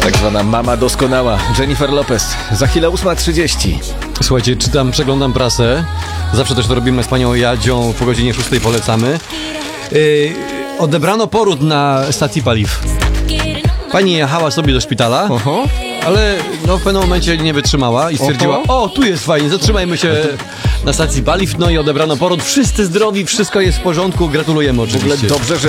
Tak zwana mama doskonała, Jennifer Lopez. Za chwilę 8:30. Słuchajcie, przeglądam prasę. Zawsze też to robimy z panią Jadzią. Po godzinie 6 polecamy. Odebrano poród na stacji paliw. Pani jechała sobie do szpitala, ale no, w pewnym momencie nie wytrzymała i stwierdziła, o, tu jest fajnie, zatrzymajmy się na stacji paliw. No i odebrano poród. Wszyscy zdrowi, wszystko jest w porządku. Gratulujemy oczywiście. W ogóle dobrze, że